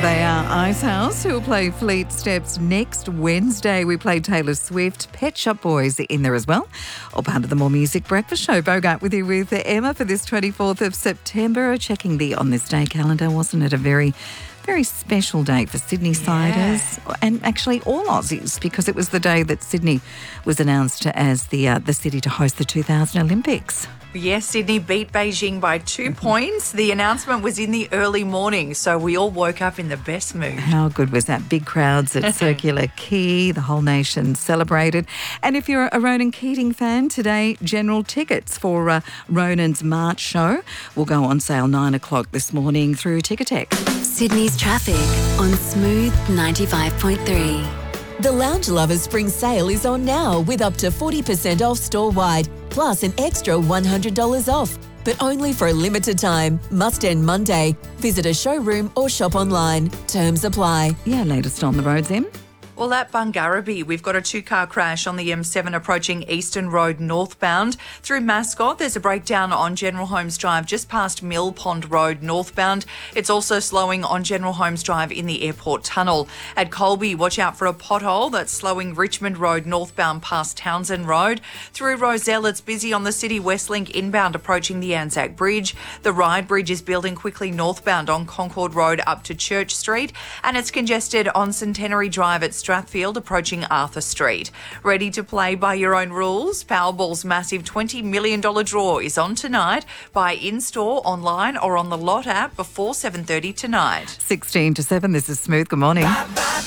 They are Icehouse, who will play Fleet Steps next Wednesday. We played Taylor Swift, Pet Shop Boys in there as well. All part of the More Music Breakfast Show. Bogart with you with Emma for this 24th of September. Checking the On This Day calendar, wasn't it a very special day for Sydney-siders and actually all Aussies, because it was the day that Sydney was announced as the city to host the 2000 Olympics. Yes, Sydney beat Beijing by 2 points. The announcement was in the early morning, so we all woke up in the best mood. How good was that? Big crowds at Circular Quay. The whole nation celebrated. And if you're a Ronan Keating fan, today general tickets for Ronan's March show will go on sale 9 o'clock this morning through Ticketek. Sydney's traffic on Smooth 95.3. The Lounge Lovers Spring Sale is on now with up to 40% off store-wide, plus an extra $100 off. But only for a limited time. Must end Monday. Visit a showroom or shop online. Terms apply. Yeah, latest on the roads, Em. Well, at Bungarraby, we've got a two-car crash on the M7 approaching Eastern Road northbound. Through Mascot, there's a breakdown on General Holmes Drive just past Mill Pond Road northbound. It's also slowing on General Holmes Drive in the airport tunnel. At Colby, watch out for a pothole that's slowing Richmond Road northbound past Townsend Road. Through Rozelle, it's busy on the City Westlink inbound approaching the Anzac Bridge. The Ryde Bridge is building quickly northbound on Concord Road up to Church Street. And it's congested on Centenary Drive at Strathfield approaching Arthur Street. Ready to play by your own rules? Powerball's massive $20 million draw is on tonight. Buy in-store, online or on the Lot app before 7:30 tonight. 16 to 7, this is Smooth. Good morning.